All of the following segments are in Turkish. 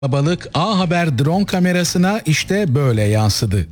Balık A Haber drone kamerasına işte böyle yansıdı.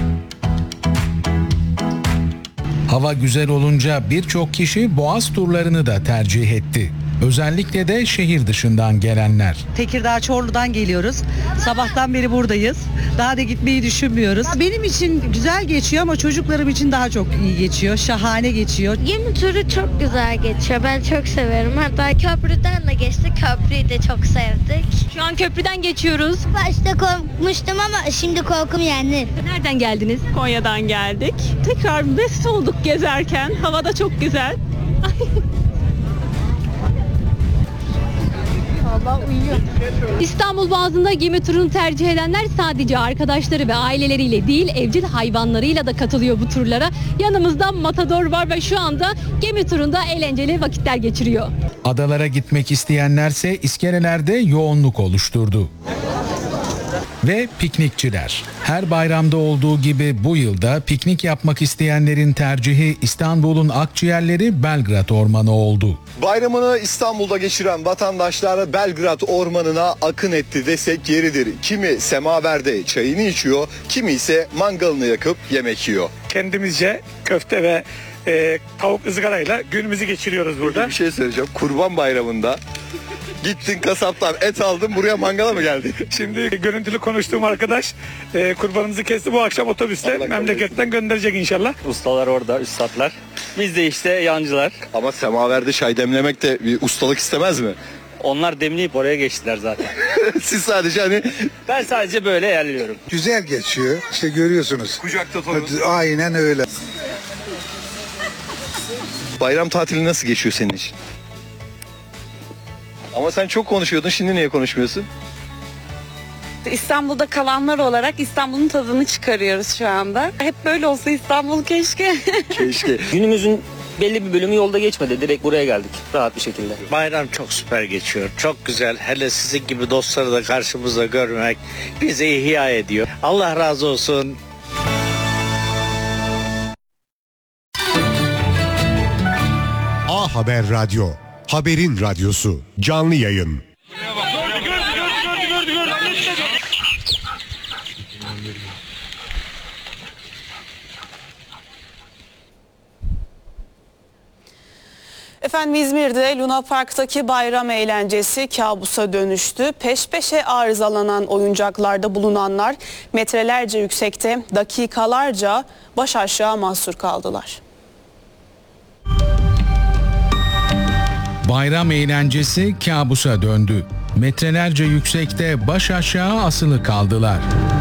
Hava güzel olunca birçok kişi boğaz turlarını da tercih etti. Özellikle de şehir dışından gelenler. Tekirdağ Çorlu'dan geliyoruz. Sabahtan beri buradayız. Daha da gitmeyi düşünmüyoruz. Benim için güzel geçiyor ama çocuklarım için daha çok iyi geçiyor. Şahane geçiyor. Gemi turu çok güzel geçiyor. Ben çok severim. Hatta köprüden de geçtik. Köprüyü de çok sevdik. Şu an köprüden geçiyoruz. Başta korkmuştum ama şimdi korkum yendi. Nereden geldiniz? Konya'dan geldik. Tekrar mest olduk gezerken. Hava da çok güzel. İstanbul Boğazı'nda gemi turunu tercih edenler sadece arkadaşları ve aileleriyle değil, evcil hayvanlarıyla da katılıyor bu turlara. Yanımızda Matador var ve şu anda gemi turunda eğlenceli vakitler geçiriyor. Adalara gitmek isteyenlerse iskelelerde yoğunluk oluşturdu. Ve piknikçiler. Her bayramda olduğu gibi bu yılda piknik yapmak isteyenlerin tercihi İstanbul'un akciğerleri Belgrad Ormanı oldu. Bayramını İstanbul'da geçiren vatandaşlar Belgrad Ormanı'na akın etti desek yeridir. Kimi semaverde çayını içiyor, kimi ise mangalını yakıp yemek yiyor. Kendimizce köfte ve tavuk ızgarayla günümüzü geçiriyoruz burada. Bir şey söyleyeceğim. Kurban Bayramı'nda gittin kasaptan et aldın, buraya mangala mı geldin? Şimdi görüntülü konuştuğum arkadaş kurbanımızı kesti, bu akşam otobüste memleketten gönderecek inşallah. Ustalar orada, üstadlar. Biz de işte yancılar. Ama semaverde çay demlemek de bir ustalık istemez mi? Onlar demleyip oraya geçtiler zaten. Siz sadece hani... Ben sadece böyle yerliyorum. Güzel geçiyor. İşte görüyorsunuz. Kucakta torun. Aynen öyle. Bayram tatili nasıl geçiyor senin için? Ama sen çok konuşuyordun, şimdi niye konuşmuyorsun? İstanbul'da kalanlar olarak İstanbul'un tadını çıkarıyoruz şu anda. Hep böyle olsa İstanbul keşke. Keşke. Günümüzün belli bir bölümü yolda geçmedi. Direkt buraya geldik rahat bir şekilde. Bayram çok süper geçiyor. Çok güzel. Hele sizin gibi dostları da karşımızda görmek bizi ihya ediyor. Allah razı olsun. A Haber Radyo. Haberin radyosu. Canlı yayın. Efendim İzmir'de Luna Park'taki bayram eğlencesi kabusa dönüştü. Peş peşe arızalanan oyuncaklarda bulunanlar metrelerce yüksekte dakikalarca baş aşağı mahsur kaldılar. Bayram eğlencesi kabusa döndü. Metrelerce yüksekte baş aşağı asılı kaldılar.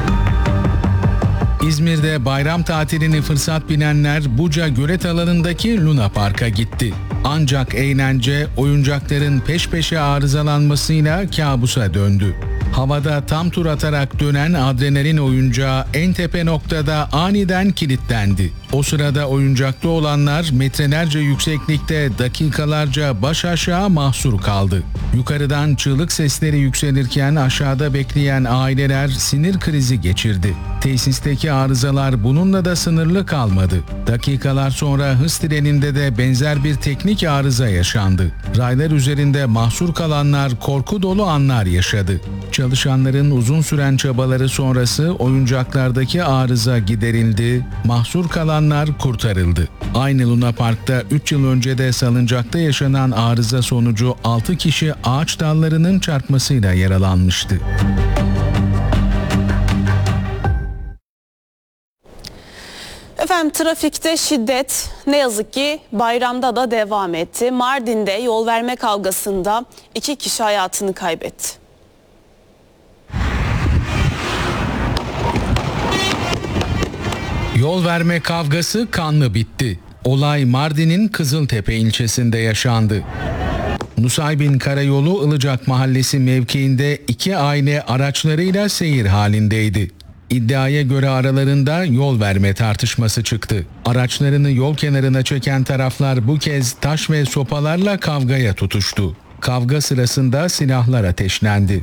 İzmir'de bayram tatilini fırsat bilenler Buca Gölet alanındaki Luna Park'a gitti. Ancak eğlence oyuncakların peş peşe arızalanmasıyla kabusa döndü. Havada tam tur atarak dönen adrenalin oyuncağı en tepe noktada aniden kilitlendi. O sırada oyuncakta olanlar metrelerce yükseklikte dakikalarca baş aşağı mahsur kaldı. Yukarıdan çığlık sesleri yükselirken aşağıda bekleyen aileler sinir krizi geçirdi. Tesisteki arızalar bununla da sınırlı kalmadı. Dakikalar sonra hız treninde de benzer bir teknik arıza yaşandı. Raylar üzerinde mahsur kalanlar korku dolu anlar yaşadı. Çalışanların uzun süren çabaları sonrası oyuncaklardaki arıza giderildi, mahsur kalanlar kurtarıldı. Aynı Luna Park'ta 3 yıl önce de salıncakta yaşanan arıza sonucu 6 kişi ağaç dallarının çarpmasıyla yaralanmıştı. Efendim trafikte şiddet ne yazık ki bayramda da devam etti. Mardin'de yol verme kavgasında 2 kişi hayatını kaybetti. Yol verme kavgası kanlı bitti. Olay Mardin'in Kızıltepe ilçesinde yaşandı. Nusaybin Karayolu Ilıcak Mahallesi mevkiinde 2 aile araçlarıyla seyir halindeydi. İddiaya göre aralarında yol verme tartışması çıktı. Araçlarını yol kenarına çeken taraflar bu kez taş ve sopalarla kavgaya tutuştu. Kavga sırasında silahlar ateşlendi.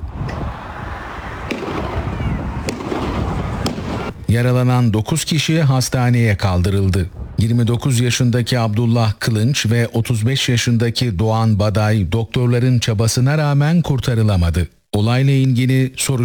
Yaralanan 9 kişi hastaneye kaldırıldı. 29 yaşındaki Abdullah Kılınç ve 35 yaşındaki Doğan Baday doktorların çabasına rağmen kurtarılamadı. Olayla ilgili